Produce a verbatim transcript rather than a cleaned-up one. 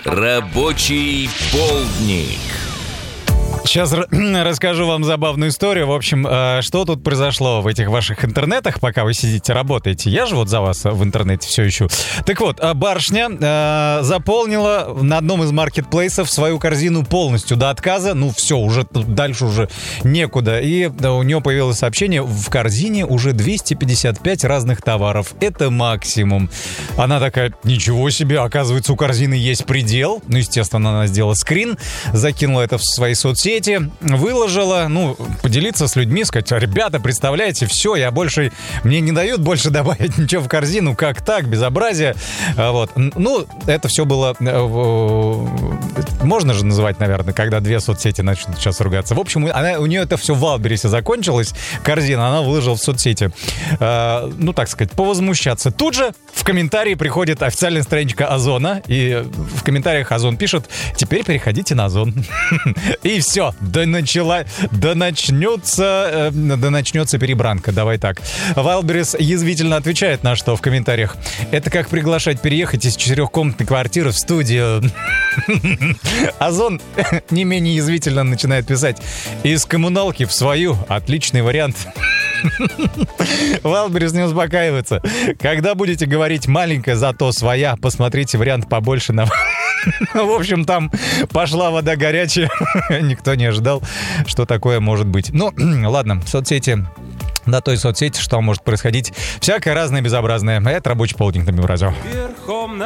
Рабочий полдник. Сейчас расскажу вам забавную историю. В общем, что тут произошло в этих ваших интернетах, пока вы сидите, работаете. Я же вот за вас в интернете все ищу. Так вот, барышня э, заполнила на одном из маркетплейсов свою корзину полностью до отказа. Ну все, уже дальше уже некуда. И да, у нее появилось сообщение: в корзине уже двести пятьдесят пять разных товаров. Это максимум. Она такая: ничего себе, оказывается, у корзины есть предел. Ну, естественно, она сделала скрин, закинула это в свои соцсети, выложила, ну, поделиться с людьми, сказать: ребята, представляете, все, я больше, мне не дают больше добавить ничего в корзину, как так, безобразие. Вот. Ну, это все было, можно же называть, наверное, когда две соцсети начнут сейчас ругаться. В общем, она, у нее это все в Вайлдберрисе закончилось, корзина, она выложила в соцсети, ну, так сказать, повозмущаться. Тут же в комментарии приходит официальная страничка Озона, и в комментариях Озон пишет: теперь переходите на Озон. И все. Да начала, да начнется, да начнется перебранка, давай так. Вайлдберрис язвительно отвечает на что в комментариях: это как приглашать переехать из четырехкомнатной квартиры в студию. Озон не менее язвительно начинает писать: из коммуналки в свою. Отличный вариант. Вайлдберрис не успокаивается. Когда будете говорить «маленькая, зато своя», посмотрите вариант побольше на... В общем, там пошла вода горячая. Никто не ожидал, что такое может быть. Ну, ладно, соцсети... На той соцсети, что может происходить. Всякое разное безобразное. Это рабочий полдник на Мегарадио.